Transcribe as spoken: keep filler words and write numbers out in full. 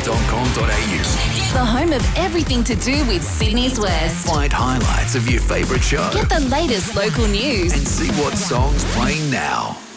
dot com dot a u. The home of everything to do with Sydney's West. Find highlights of your favourite show Get the latest local news. and see what song's playing now.